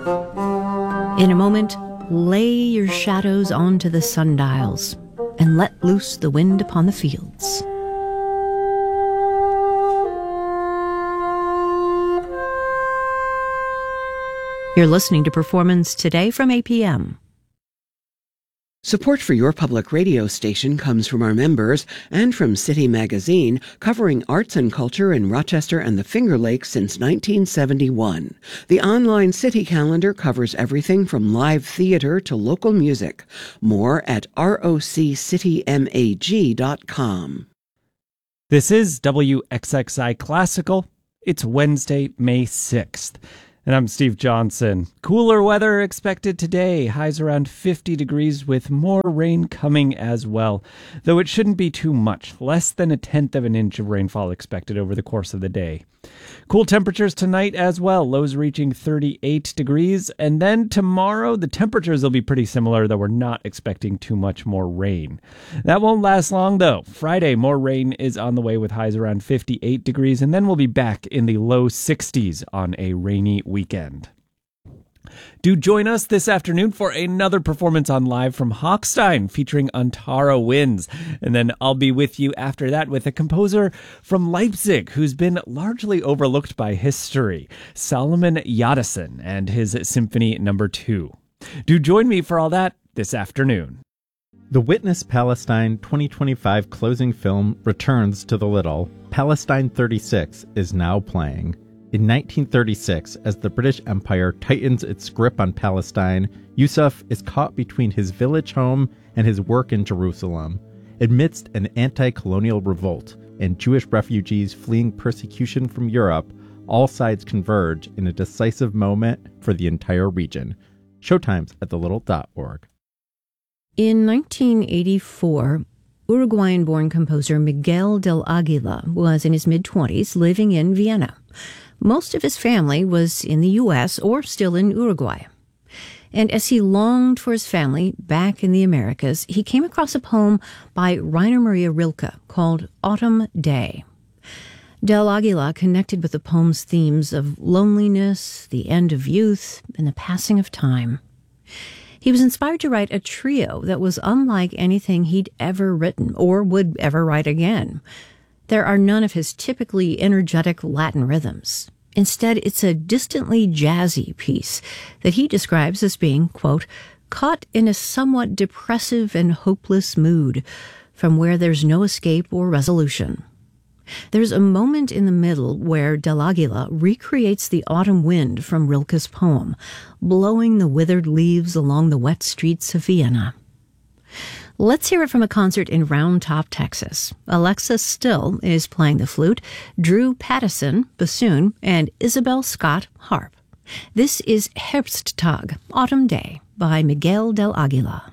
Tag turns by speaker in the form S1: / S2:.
S1: In a moment, lay your shadows onto the sundials and let loose the wind upon the fields. You're listening to Performance Today from APM.
S2: Support for your public radio station comes from our members and from City Magazine, covering arts and culture in Rochester and the Finger Lakes since 1971. The online City calendar covers everything from live theater to local music. More at roccitymag.com.
S3: This is WXXI Classical. It's Wednesday, May 6th. And I'm Steve Johnson. Cooler weather expected today. Highs around 50 degrees with more rain coming as well. Though it shouldn't be too much. Less than 1/10 of an inch of rainfall expected over the course of the day. Cool temperatures tonight as well. Lows reaching 38 degrees. And then tomorrow, the temperatures will be pretty similar, though we're not expecting too much more rain. That won't last long, though. Friday, more rain is on the way with highs around 58 degrees. And then we'll be back in the low 60s on a rainy weekend. Do join us this afternoon for another performance on Live from Hochstein featuring Antara Winds. And then I'll be with you after that with a composer from Leipzig who's been largely overlooked by history, Solomon Yadison and his Symphony No. 2. Do join me for all that this afternoon.
S4: The Witness Palestine 2025 closing film returns to the Little. Palestine 36 is now playing. In 1936, as the British Empire tightens its grip on Palestine, Yusuf is caught between his village home and his work in Jerusalem. Amidst an anti-colonial revolt and Jewish refugees fleeing persecution from Europe, all sides converge in a decisive moment for the entire region. Showtimes at thelittle.org.
S1: In 1984, Uruguayan-born composer Miguel del Aguila was in his mid-20s living in Vienna. Most of his family was in the U.S. or still in Uruguay. And as he longed for his family back in the Americas, he came across a poem by Rainer Maria Rilke called Autumn Day. Del Aguila connected with the poem's themes of loneliness, the end of youth, and the passing of time. He was inspired to write a trio that was unlike anything he'd ever written or would ever write again. There are none of his typically energetic Latin rhythms. Instead, it's a distantly jazzy piece that he describes as being, quote, caught in a somewhat depressive and hopeless mood from where there's no escape or resolution. There's a moment in the middle where Del Aguila recreates the autumn wind from Rilke's poem, blowing the withered leaves along the wet streets of Vienna. Let's hear it from a concert in Round Top, Texas. Alexa Still is playing the flute, Drew Pattison, bassoon, and Isabel Scott, harp. This is Herbsttag, Autumn Day, by Miguel del Aguila.